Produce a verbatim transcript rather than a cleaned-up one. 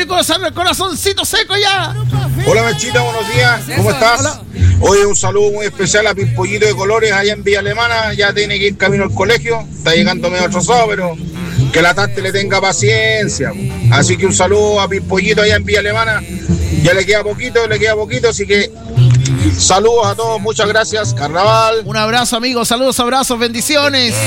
corazoncito seco ya. Hola, Mechita, buenos días. ¿Cómo estás? Hola. Hoy un saludo muy especial a Pimpollito de Colores allá en Villa Alemana. Ya tiene que ir camino al colegio. Está llegando medio atrasado, pero que la Tarte le tenga paciencia. Así que un saludo a Pimpollito allá en Villa Alemana. Ya le queda poquito, le queda poquito, así que saludos a todos, muchas gracias. Carnaval. Un abrazo, amigos. Saludos, abrazos, bendiciones.